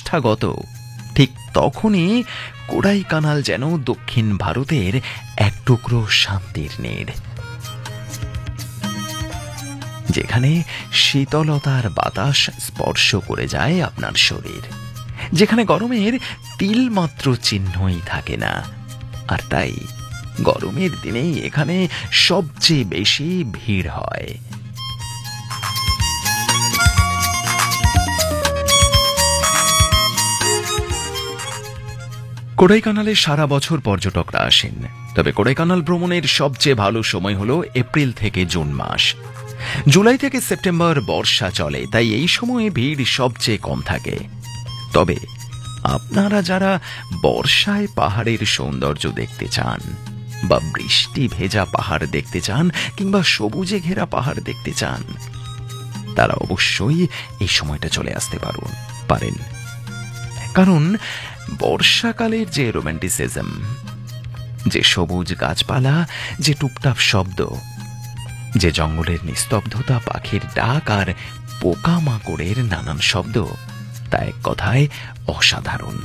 প্রতিষ্ঠাগত, ঠিক তখনই কোডাইকানাল যেন দক্ষিণ ভারতের এক টুকরো শান্তির নীড়, যেখানে শীতলতার বাতাস স্পর্শ করে যায় আপনার শরীর, যেখানে গরমের তিলমাত্র চিহ্নই থাকে না। আর তাই গরমের দিনেই এখানে সবচেয়ে বেশি ভিড় হয়। কোডাইকানালে সারা বছর পর্যটকরা আসেন, তবে কোডাইকানাল ভ্রমণের সবচেয়ে ভালো সময় হল এপ্রিল থেকে জুন মাস। জুলাই থেকে সেপ্টেম্বর বর্ষা চলে, তাই এই সময়ে ভিড় সবচেয়ে কম থাকে। তবে আপনারা যারা বর্ষায় পাহাড়ের সৌন্দর্য দেখতে চান, বা বৃষ্টি ভেজা পাহাড় দেখতে চান, কিংবা সবুজে ঘেরা পাহাড় দেখতে চান, তারা অবশ্যই এই সময়টা চলে আসতে পারেন। কারণ বর্ষাকালের যে রোম্যান্টিসিজম, যে সবুজ গাছপালা, যে টুপটাপ শব্দ, যে জঙ্গলের নিস্তব্ধতা, পাখির ডাক আর পোকামাকড়ের নানান শব্দ, তা এক কথায় অসাধারণ।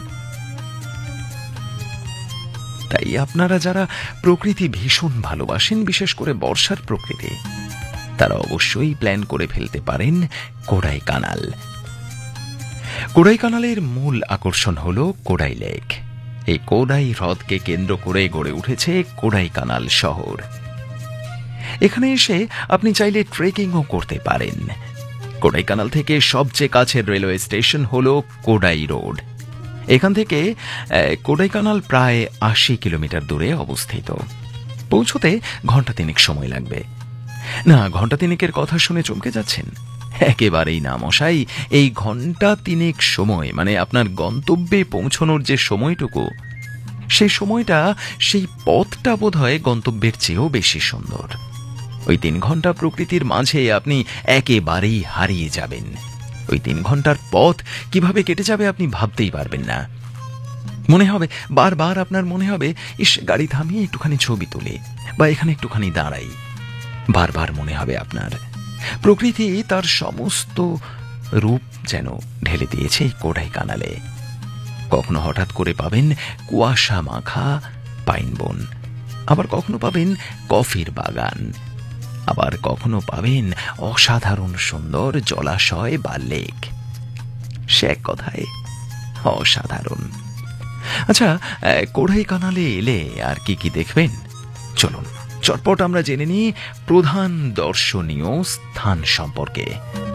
তাই আপনারা যারা প্রকৃতি ভীষণ ভালোবাসেন, বিশেষ করে বর্ষার প্রকৃতি, তারা অবশ্যই প্ল্যান করে ফেলতে পারেন কোডাইকানাল। কোডাইকানালের মূল আকর্ষণ হল কোডাই লেক। এই কোডাই হ্রদকে কেন্দ্র করে গড়ে উঠেছে কোডাইকানাল শহর। এখানে এসে আপনি চাইলে ট্রেকিংও করতে পারেন। কোডাইকানাল থেকে সবচেয়ে কাছের রেলওয়ে স্টেশন হল কোডাই রোড। এখান থেকে কোডাইকানাল প্রায় ৮০ কিলোমিটার দূরে অবস্থিত। পৌঁছতে ঘন্টা তিনেক সময় লাগবে। না, ঘন্টা তিনেকের কথা শুনে চমকে যাচ্ছেন? একেবারেই না মশাই। এই ঘন্টা তিনেক সময় মানে আপনার গন্তব্যে পৌঁছানোর যে সময়টুকু, সেই সময়টা, সেই পথটা বোধহয় গন্তব্যের চেয়েও বেশি সুন্দর। ওই ৩ ঘন্টা প্রকৃতির মাঝে আপনি একেবারেই হারিয়ে যাবেন। ওই ৩ ঘন্টার পথ কিভাবে কেটে যাবে আপনি ভাবতেই পারবেন না। মনে হবে, বারবার আপনার মনে হবে, ইস, গাড়ি থামিয়ে একটুখানি ছবি তুলে, বা এখানে একটুখানি দাঁড়াই। বারবার মনে হবে আপনার। প্রকৃতি তার সমস্ত রূপ যেন ঢেলে দিয়েছে এই কোডাইকানালে। কখনো হঠাৎ করে পাবেন কুয়াশা মাখা পাইন বন, আবার কখনো পাবেন কফির বাগান, আবার কখনো পাবেন অসাধারণ সুন্দর জলাশয় বা লেক। সে এক কথায় অসাধারণ। আচ্ছা, কোডাইকানালে এলে আর কি কি দেখবেন? চলুন চটপট আমরা জেনে নিই প্রধান দর্শনীয় স্থান সম্পর্কে।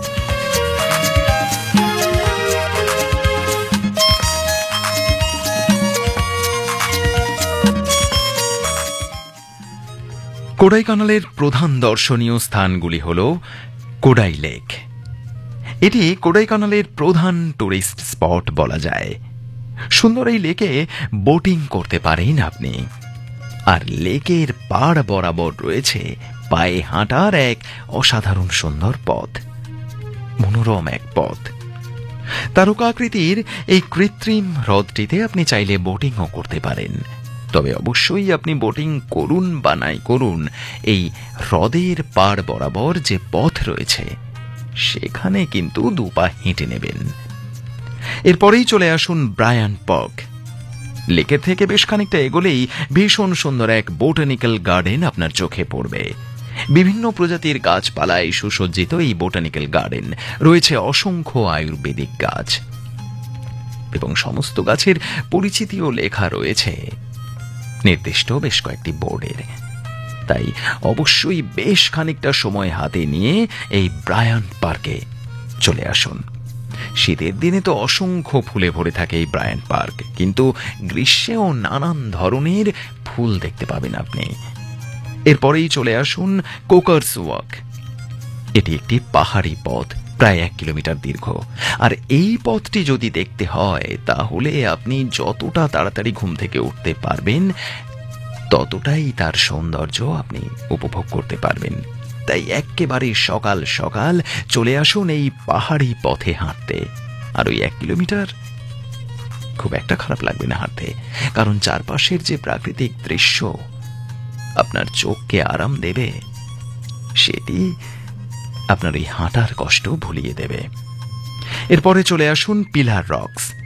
কোডাইকানালের প্রধান দর্শনীয় স্থানগুলি হল কোডাই লেক। এটি কোডাইকানালের প্রধান টুরিস্ট স্পট বলা যায়। সুন্দর এই লেকে বোটিং করতে পারেন আপনি। আর লেকের পাড় বরাবর রয়েছে পায়ে হাঁটার এক অসাধারণ সুন্দর পথ, মনোরম এক পথ। তারকাকৃতির এই কৃত্রিম হ্রদটিতে আপনি চাইলে বোটিংও করতে পারেন। তবে অবশ্যই আপনি বোটিং করুন বা নাই করুন, এই হ্রদের পাড় বরাবর যে পথ রয়েছে সেখানে কিন্তু দুপা হেঁটে নেবেন। এরপরেই চলে আসুন ব্রায়ান্ট পার্ক। লেকের থেকে বেশ খানিকটা এগোলেই ভীষণ সুন্দর এক বোটানিক্যাল গার্ডেন আপনার চোখে পড়বে। বিভিন্ন প্রজাতির গাছপালায় সুসজ্জিত এই বোটানিক্যাল গার্ডেন রয়েছে অসংখ্য আয়ুর্বেদিক গাছ, এবং সমস্ত গাছের পরিচিতিও লেখা রয়েছে নির্দিষ্ট বেশ কয়েকটি বোর্ডের। তাই অবশ্যই বেশ খানিকটা সময় হাতে নিয়ে এই ব্রায়ান্ট পার্কে চলে আসুন। শীতের দিনে তো অসংখ্য ফুলে ভরে থাকে এই ব্রায়ান্ট পার্ক, কিন্তু গ্রীষ্মেও নানান ধরনের ফুল দেখতে পাবেন আপনি। এরপরেই চলে আসুন কোকার্স ওয়াক। এটি একটি পাহাড়ি পথ, প্রায় ১ কিলোমিটার দীর্ঘ। আর এই পথটি যদি দেখতে হয়, তাহলে আপনি যতটা তাড়াতাড়ি ঘুম থেকে উঠতে পারবেন, ততটাই তার সৌন্দর্য আপনি উপভোগ করতে পারবেন। তাই একেবারে সকাল সকাল চলে আসুন এই পাহাড়ি পথে হাঁটতে। আর ওই ১ কিলোমিটার খুব একটা খারাপ লাগবে না হাঁটতে, কারণ চারপাশের যে প্রাকৃতিক দৃশ্য আপনার চোখকে আরাম দেবে, সেটি আপনার এই হাঁটার কষ্ট ভুলিয়ে দেবে। এরপরে চলে আসুন পিলার রকস।